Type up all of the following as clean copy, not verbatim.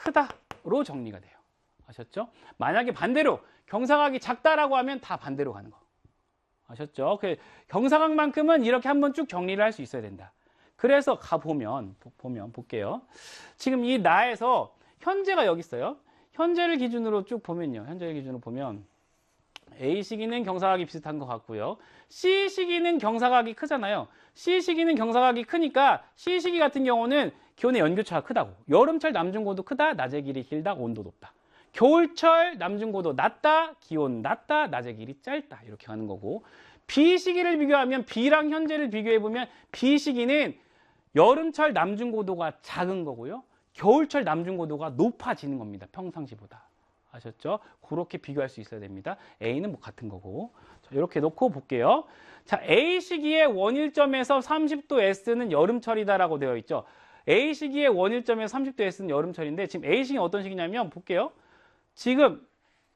크다로 정리가 돼요. 아셨죠? 만약에 반대로 경사각이 작다라고 하면 다 반대로 가는 거. 아셨죠? 그 경사각만큼은 이렇게 한번 쭉 정리를 할 수 있어야 된다. 그래서 보면 볼게요. 지금 이 나에서 현재가 여기 있어요. 현재를 기준으로 쭉 보면요. 현재를 기준으로 보면 A 시기는 경사각이 비슷한 것 같고요. C 시기는 경사각이 크잖아요. C 시기는 경사각이 크니까 C 시기 같은 경우는 기온의 연교차가 크다고. 여름철 남중고도 크다, 낮의 길이 길다, 온도 높다. 겨울철 남중고도 낮다, 기온 낮다, 낮의 길이 짧다. 이렇게 가는 거고. B 시기를 비교하면 B랑 현재를 비교해보면 B 시기는 여름철 남중고도가 작은 거고요. 겨울철 남중고도가 높아지는 겁니다. 평상시보다. 아셨죠? 그렇게 비교할 수 있어야 됩니다. A는 뭐 같은 거고. 자, 이렇게 놓고 볼게요. 자, A 시기의 원일점에서 30도 S는 여름철이다라고 되어 있죠. A 시기의 원일점에서 30도 S는 여름철인데 지금 A 시기는 어떤 시기냐면 볼게요. 지금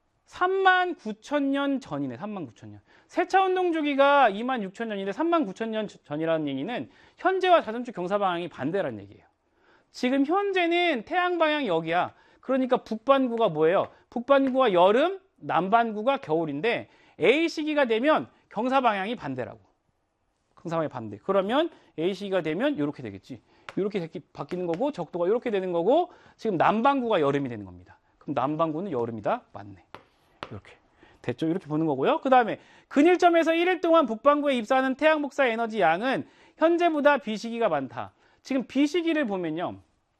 39,000년 전이네. 39,000년. 세차운동 주기가 26,000년인데 39,000년 전이라는 얘기는 현재와 자전축 경사 방향이 반대라는 얘기예요. 지금 현재는 태양 방향이 여기야. 그러니까 북반구가 뭐예요? 북반구가 여름, 남반구가 겨울인데 A 시기가 되면 경사 방향이 반대라고. 경사 방향이 반대. 그러면 A 시기가 되면 이렇게 되겠지. 이렇게 바뀌는 거고 적도가 이렇게 되는 거고 지금 남반구가 여름이 되는 겁니다. 그럼 남반구는 여름이다. 맞네. 이렇게. 됐죠? 이렇게 보는 거고요. 그 다음에 근일점에서 1일 동안 북반구에 입사하는 태양 복사 에너지 양은 현재보다 B 시기가 많다. 지금 B 시기를 보면요.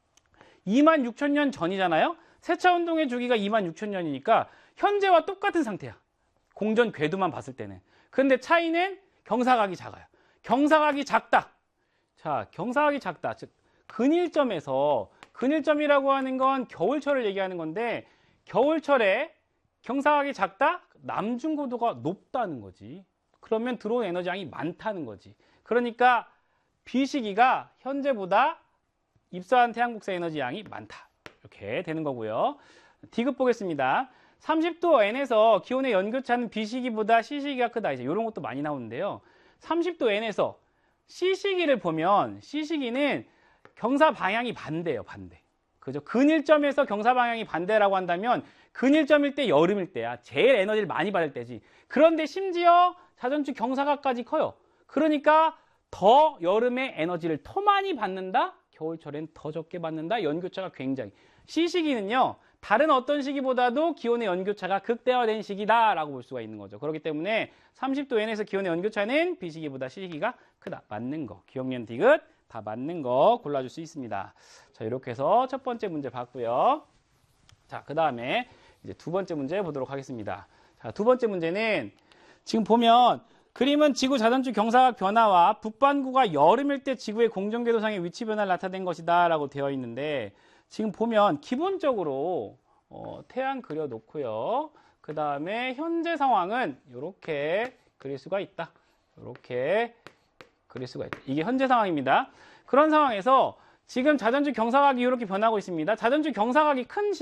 26,000년 전이잖아요. 세차운동의 주기가 26,000년이니까 현재와 똑같은 상태야. 공전 궤도만 봤을 때는. 그런데 차이는 경사각이 작아요. 경사각이 작다. 자, 경사각이 작다. 즉 근일점에서 근일점이라고 하는 건 겨울철을 얘기하는 건데 겨울철에 경사각이 작다? 남중고도가 높다는 거지. 그러면 들어온 에너지 양이 많다는 거지. 그러니까 B 시기가 현재보다 입사한 태양 복사 에너지 양이 많다. 이렇게 되는 거고요. D급 보겠습니다. 30도 N에서 기온의 연교차는 B 시기보다 C 시기가 크다. 이제 이런 것도 많이 나오는데요. 30도 N에서 C 시기를 보면 C 시기는 경사 방향이 반대예요. 반대. 그죠? 근일점에서 경사 방향이 반대라고 한다면 근일점일 때 여름일 때야. 제일 에너지를 많이 받을 때지. 그런데 심지어 자전축 경사각까지 커요. 그러니까 더 여름에 에너지를 더 많이 받는다. 겨울철엔 더 적게 받는다. 연교차가 굉장히. C 시기는요. 다른 어떤 시기보다도 기온의 연교차가 극대화된 시기다라고 볼 수가 있는 거죠. 그렇기 때문에 30도 N에서 기온의 연교차는 B 시기보다 C 시기가 크다. 맞는 거. 기억년 디귿 다 맞는 거 골라줄 수 있습니다. 자, 이렇게 해서 첫 번째 문제 봤고요. 자, 그 다음에 이제 두 번째 문제 보도록 하겠습니다. 자, 두 번째 문제는 지금 보면 그림은 지구 자전축 경사각 변화와 북반구가 여름일 때 지구의 공전궤도상의 위치 변화를 나타낸 것이다 라고 되어 있는데 지금 보면 기본적으로 태양 그려놓고요. 그 다음에 현재 상황은 이렇게 그릴 수가 있다. 이렇게 그릴 수가 있다. 이게 현재 상황입니다. 그런 상황에서 지금 자전축 경사각이 이렇게 변하고 있습니다. 자전축 경사각이 큰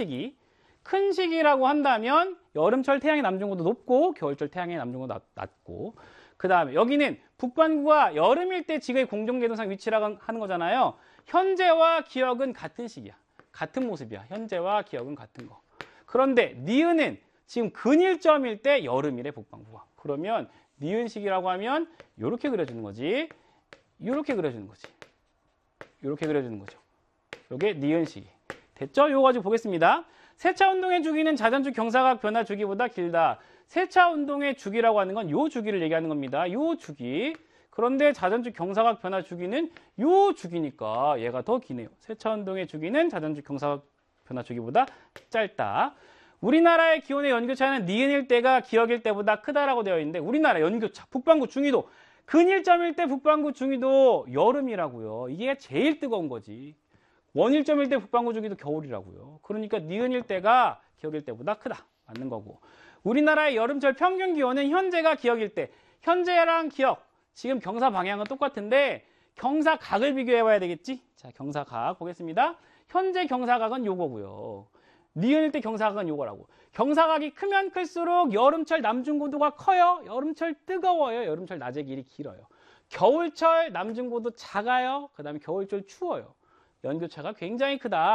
시기라고 한다면 여름철 태양의 남중고도 높고 겨울철 태양의 남중고도 낮고 그 다음에 여기는 북반구가 여름일 때 지구의 공전궤도상 위치라고 하는 거잖아요. 현재와 기억은 같은 시기야. 같은 모습이야. 현재와 기억은 같은 거. 그런데 니은은 지금 근일점일 때 여름이래 북반구가. 그러면 니은 시기라고 하면 이렇게 그려주는 거지. 이렇게 그려주는 거지. 이렇게 그려주는 거죠. 이게 니은 시기. 됐죠? 이거 가지고 보겠습니다. 세차운동의 주기는 자전축 경사각 변화 주기보다 길다. 세차운동의 주기라고 하는 건 요 주기를 얘기하는 겁니다. 요 주기. 그런데 자전축 경사각 변화 주기는 요 주기니까 얘가 더 기네요. 세차운동의 주기는 자전축 경사각 변화 주기보다 짧다. 우리나라의 기온의 연교차는 니은일 때가 기억일 때보다 크다라고 되어 있는데 우리나라 연교차, 북반구 중위도 근일점일 때 북반구 중위도 여름이라고요. 이게 제일 뜨거운 거지. 원일점일 때 북반구 주기도 겨울이라고요. 그러니까 니은일 때가 기억일 때보다 크다. 맞는 거고. 우리나라의 여름철 평균 기온은 현재가 기억일 때. 현재랑 기억. 지금 경사 방향은 똑같은데 경사각을 비교해 봐야 되겠지? 자, 경사각 보겠습니다. 현재 경사각은 요거고요. 니은일 때 경사각은 요거라고. 경사각이 크면 클수록 여름철 남중고도가 커요. 여름철 뜨거워요. 여름철 낮의 길이 길어요. 겨울철 남중고도 작아요. 그 다음에 겨울철 추워요. 연교차가 굉장히 크다.